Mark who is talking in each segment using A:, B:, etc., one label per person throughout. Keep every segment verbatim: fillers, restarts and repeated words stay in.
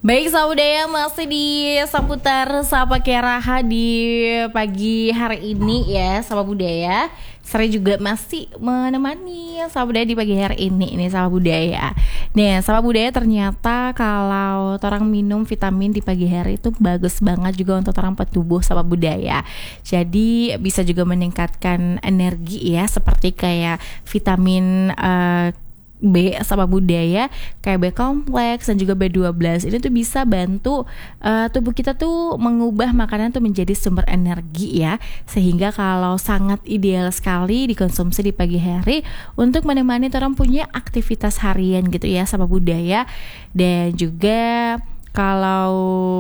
A: Baik sahabat budaya, masih di seputar Sapa Keraha di pagi hari ini ya sahabat budaya. Saya juga masih menemani sahabat budaya di pagi hari ini ini sahabat budaya. Nih sahabat budaya, ternyata kalau orang minum vitamin di pagi hari itu bagus banget juga untuk orang petubuh sahabat budaya. Jadi bisa juga meningkatkan energi ya, seperti kayak vitamin uh, B sama budaya kayak B kompleks dan juga B dua belas ini tuh bisa bantu uh, tubuh kita tuh mengubah makanan tuh menjadi sumber energi ya, sehingga kalau sangat ideal sekali dikonsumsi di pagi hari untuk menemani orang punya aktivitas harian gitu ya sama budaya. Dan juga kalau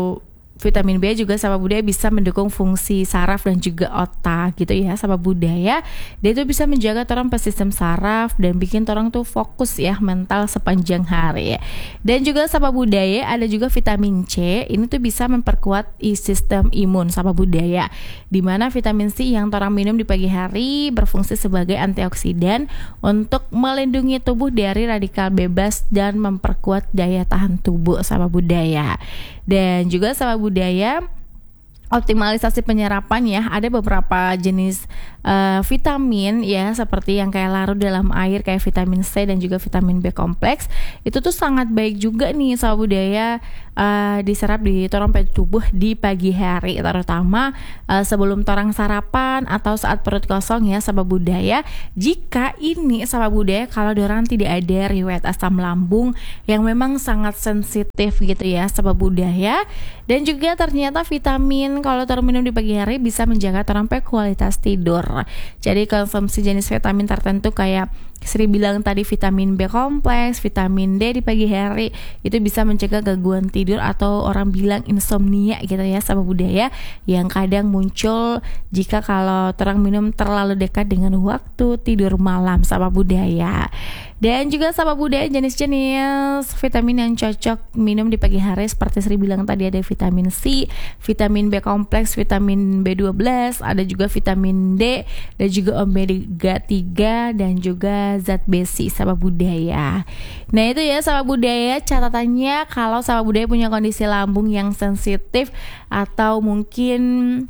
A: vitamin B juga sama budaya bisa mendukung fungsi saraf dan juga otak gitu ya sama budaya. Dia itu bisa menjaga orang sistem saraf dan bikin orang tuh fokus ya mental sepanjang hari ya. Dan juga sama budaya ada juga vitamin C, ini tuh bisa memperkuat sistem imun sama budaya. Dimana vitamin C yang orang minum di pagi hari berfungsi sebagai antioksidan untuk melindungi tubuh dari radikal bebas dan memperkuat daya tahan tubuh sama budaya. Dan juga sama budaya optimalisasi penyerapan ya, ada beberapa jenis uh, vitamin ya, seperti yang kayak larut dalam air kayak vitamin C dan juga vitamin B kompleks. Itu tuh sangat baik juga nih sahabat budaya uh, diserap di torong tubuh di pagi hari, terutama uh, sebelum torang sarapan atau saat perut kosong ya sahabat budaya. Jika ini sahabat budaya kalau dorang tidak ada riwayat asam lambung yang memang sangat sensitif gitu ya sahabat budaya. Dan juga ternyata vitamin kalau terminum di pagi hari bisa menjaga sampai kualitas tidur. Jadi konsumsi jenis vitamin tertentu kayak Sri bilang tadi vitamin B kompleks, vitamin D di pagi hari itu bisa mencegah gangguan tidur atau orang bilang insomnia gitu ya sama budaya, yang kadang muncul jika kalau terang minum terlalu dekat dengan waktu tidur malam sama budaya. Dan juga sama budaya jenis-jenis vitamin yang cocok minum di pagi hari seperti Sri bilang tadi ada vitamin C, vitamin B kompleks, vitamin B dua belas, ada juga vitamin D dan juga omega tiga dan juga zat besi sama budaya. Nah itu ya sama budaya catatannya kalau sama budaya punya kondisi lambung yang sensitif atau mungkin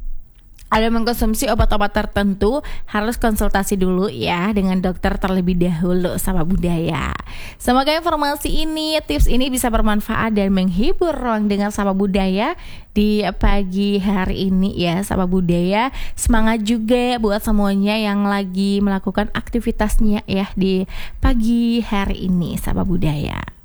A: ada mengkonsumsi obat-obat tertentu, harus konsultasi dulu ya dengan dokter terlebih dahulu sama budaya. Semoga informasi ini, tips ini bisa bermanfaat dan menghibur ruang dengar sama budaya di pagi hari ini ya sama budaya. Semangat juga buat semuanya yang lagi melakukan aktivitasnya ya di pagi hari ini sama budaya.